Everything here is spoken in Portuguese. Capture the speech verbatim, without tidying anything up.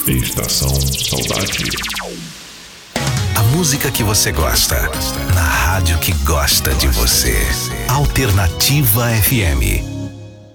Estação Saudade. A música que você gosta, na rádio que gosta de você. Alternativa F M.